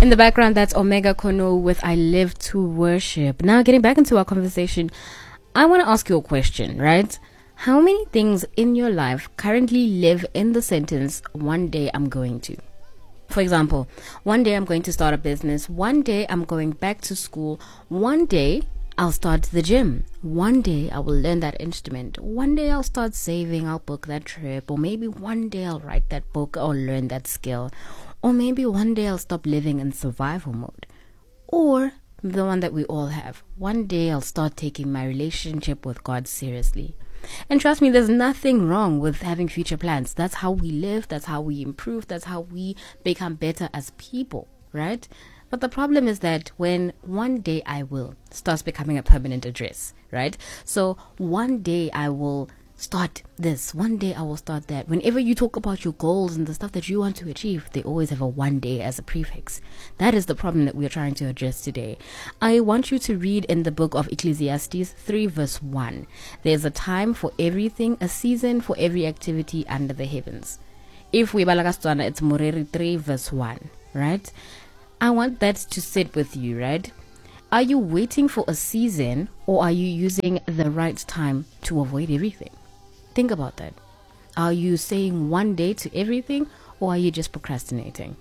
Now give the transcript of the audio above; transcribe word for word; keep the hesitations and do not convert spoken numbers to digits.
In the background, that's Omega Kono with I Live to Worship. Now, getting back into our conversation, I want to ask you a question, right? How many things in your life currently live in the sentence, one day I'm going to? For example, one day I'm going to start a business. One day I'm going back to school. One day I'll start the gym. One day I will learn that instrument. One day I'll start saving. I'll book that trip. Or maybe one day I'll write that book or learn that skill. Or maybe one day I'll stop living in survival mode. Or the one that we all have. One day I'll start taking my relationship with God seriously. And trust me, there's nothing wrong with having future plans. That's how we live. That's how we improve. That's how we become better as people, right? But the problem is that when one day I will starts becoming a permanent address, right? So one day I will start this. One day I will start that. Whenever you talk about your goals and the stuff that you want to achieve, they always have a one day as a prefix. That is the problem that we are trying to address today. I want you to read in the book of Ecclesiastes three verse one. There's a time for everything, a season for every activity under the heavens. If we balagastwana, it's Moreri three verse one, right? I want that to sit with you, right? Are you waiting for a season, or are you using the right time to avoid everything? Think about that. Are you saying one day to everything, or are you just procrastinating?